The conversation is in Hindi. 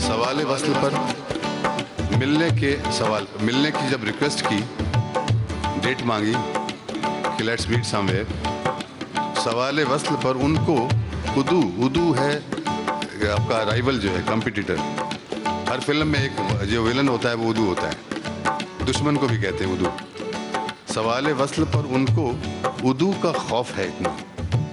सवाल वस्ल पर मिलने की जब रिक्वेस्ट की, डेट मांगी कि लेट्स मीट समवेयर, सवाल वस्ल पर उनको उदू है आपका राइवल जो है, कॉम्पिटिटर। हर फिल्म में एक जो विलन होता है वो उदू होता है, दुश्मन को भी कहते हैं उदू। सवाल वस्ल पर उनको उदू का खौफ है इतना